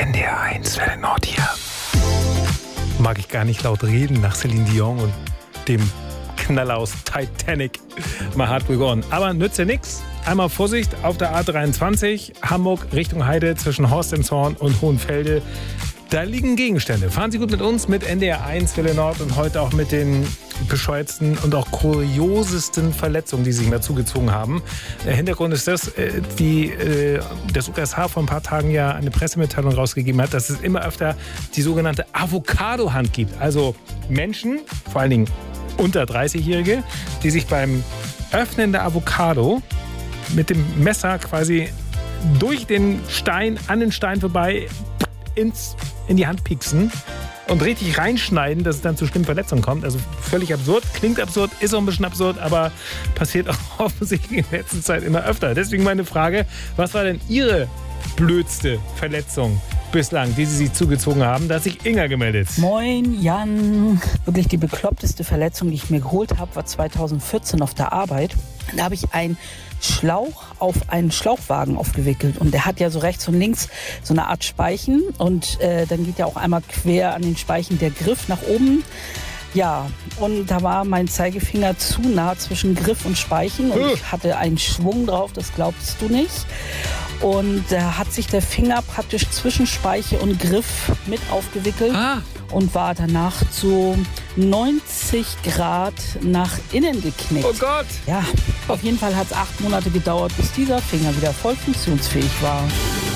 NDR1 Welle Nord hier. Mag ich gar nicht laut reden nach Celine Dion und dem Knaller aus Titanic. My Heart Will Go On. Aber nützt ja nix. Einmal Vorsicht auf der A23 Hamburg Richtung Heide zwischen Horstenshorn und Hohenfelde. Da liegen Gegenstände. Fahren Sie gut mit uns, mit NDR1 Welle Nord und heute auch mit den bescheuertsten und auch kuriosesten Verletzungen, die sich mir zugezogen haben. Der Hintergrund ist das, das USH vor ein paar Tagen ja eine Pressemitteilung rausgegeben hat, dass es immer öfter die sogenannte Avocado-Hand gibt. Also Menschen, vor allen Dingen unter 30-Jährige, die sich beim Öffnen der Avocado mit dem Messer quasi durch den Stein, an den Stein vorbei in die Hand pieksen und richtig reinschneiden, dass es dann zu schlimmen Verletzungen kommt. Also völlig absurd, klingt absurd, ist auch ein bisschen absurd, aber passiert auch offensichtlich in der letzten Zeit immer öfter. Deswegen meine Frage, was war denn Ihre blödste Verletzung bislang, die Sie sich zugezogen haben? Da hat sich Inga gemeldet. Moin, Jan. Wirklich die bekloppteste Verletzung, die ich mir geholt habe, war 2014 auf der Arbeit. Da habe ich einen Schlauch auf einen Schlauchwagen aufgewickelt. Und der hat ja so rechts und links so eine Art Speichen. Und dann geht ja auch einmal quer an den Speichen der Griff nach oben. Ja, und da war mein Zeigefinger zu nah zwischen Griff und Speichen. Und ich hatte einen Schwung drauf, das glaubst du nicht. Und da hat sich der Finger praktisch zwischen Speiche und Griff mit aufgewickelt und war danach zu 90 Grad nach innen geknickt. Oh Gott! Ja, auf jeden Fall hat es 8 Monate gedauert, bis dieser Finger wieder voll funktionsfähig war.